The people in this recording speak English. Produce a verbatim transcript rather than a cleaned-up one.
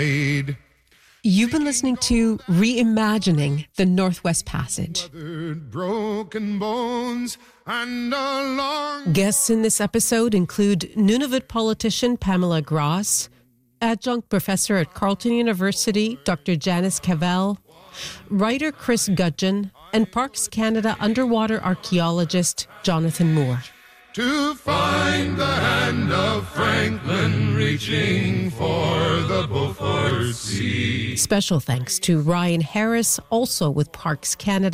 You've been listening to Reimagining the Northwest Passage. Broken bones and a long... Guests in this episode include Nunavut politician Pamela Gross, adjunct professor at Carleton University, Doctor Janice Cavell, writer Chris Gudgeon, and Parks Canada underwater archaeologist Jonathan Moore. To find the hand of Franklin reaching for the Beaufort Sea. Special thanks to Ryan Harris, also with Parks Canada.